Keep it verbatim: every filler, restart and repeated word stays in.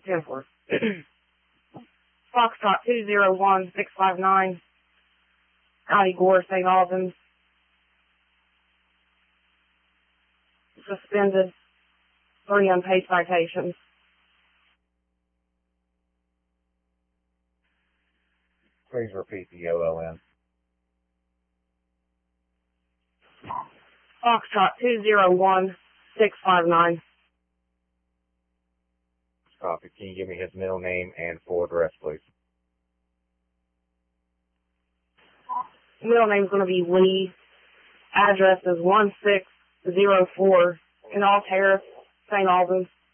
ten four. Foxtrot two zero one six five nine, Audi Gore, Saint Albans. Suspended, three unpaid citations. Please repeat the O L N. Foxtrot two zero one six five nine. Copy. Can you give me his middle name and full address, please? Middle name's going to be Lee. Address is one six zero four Canal Terrace, Saint Albans.